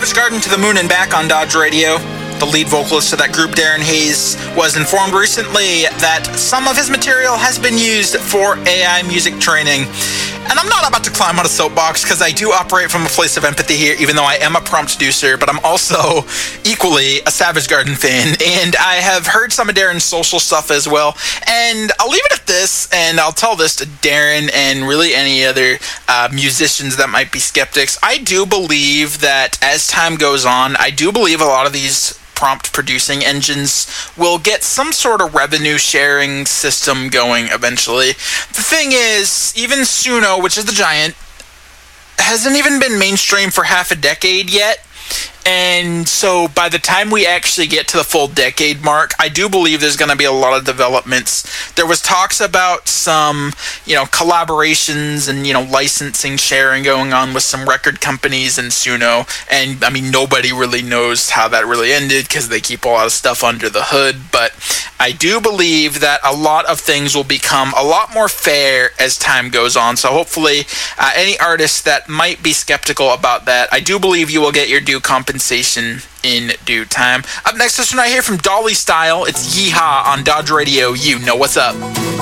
Savage Garden to the Moon and Back on Dodge Radio. The lead vocalist of that group, Darren Hayes, was informed recently that some of his material has been used for AI music training. And I'm not about to climb on a soapbox because I do operate from a place of empathy here, even though I am a prompt-ducer, but I'm also equally a Savage Garden fan, and I have heard some of Darren's social stuff as well. And I'll leave it at this, and I'll tell this to Darren and really any other musicians that might be skeptics. I do believe that as time goes on, I do believe a lot of these prompt producing engines will get some sort of revenue sharing system going eventually. The thing is, even Suno, which is the giant, hasn't even been mainstream for half a decade yet. And so by the time we actually get to the full decade mark, I do believe there's going to be a lot of developments. There was talks about some, collaborations and, licensing sharing going on with some record companies and Suno. And, nobody really knows how that really ended because they keep a lot of stuff under the hood. But I do believe that a lot of things will become a lot more fair as time goes on. So hopefully any artists that might be skeptical about that, I do believe you will get your due compensation in due time. Up next, this one right here from Dolly Style. It's Yeehaw on Dodge Radio. You know what's up.